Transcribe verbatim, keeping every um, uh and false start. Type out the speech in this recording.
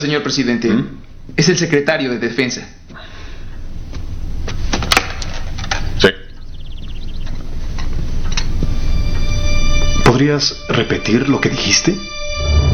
Señor presidente, ¿Mm? es el secretario de Defensa. Sí. ¿Podrías repetir lo que dijiste?